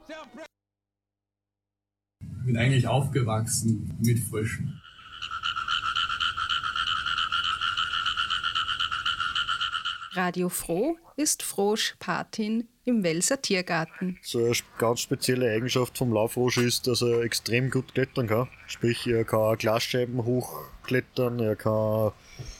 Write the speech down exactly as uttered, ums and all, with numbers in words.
Ich bin eigentlich aufgewachsen mit Fröschen. Radio Froh ist Frosch Patin im Welser Tiergarten. So eine ganz spezielle Eigenschaft vom Laufrosch ist, dass er extrem gut klettern kann. Sprich, er kann Glasscheiben hochklettern, er kann